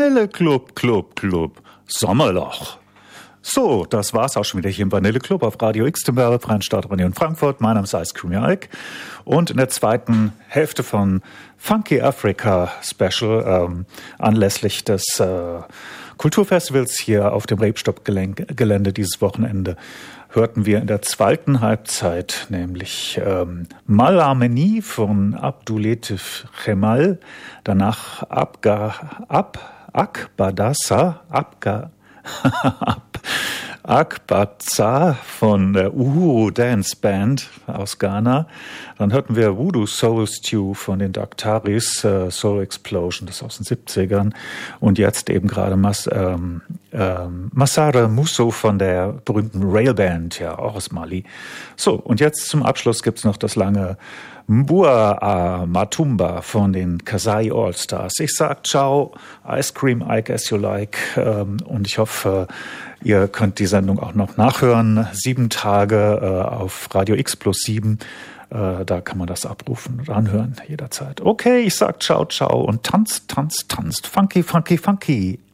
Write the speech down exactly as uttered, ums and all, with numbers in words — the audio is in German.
Vanilleclub, Club, Club, Sommerloch. So, das war's auch schon wieder hier im Vanilleclub auf Radio X, dem werbefreien Stadtradio in Frankfurt. Mein Name ist Ice Cream Ike. Und in der zweiten Hälfte von Funky Africa Special, ähm, anlässlich des äh, Kulturfestivals hier auf dem Rebstock-Gelände dieses Wochenende, hörten wir in der zweiten Halbzeit nämlich ähm, Mal Armeni von Abdulatif Kemal, danach Abga, Ab, Akbadassa, Abga, Ab, Akbaza von der Uhuru Dance Band aus Ghana. Dann hörten wir Voodoo Soul Stew von den Daktaris, äh, Soul Explosion, das aus den siebzigern. Und jetzt eben gerade Mas, ähm, ähm, Masara Musso von der berühmten Rail Band, ja, auch aus Mali. So, und jetzt zum Abschluss gibt's noch das lange Mbua Matumba von den Kasai All-Stars. Ich sag ciao, Ice Cream Ike as you like, ähm, und ich hoffe, ihr könnt die Sendung auch noch nachhören. Sieben Tage äh, auf Radio X plus sieben. Äh, da kann man das abrufen und anhören jederzeit. Okay, ich sag ciao, ciao und tanzt, tanzt, tanzt. Funky, funky, funky.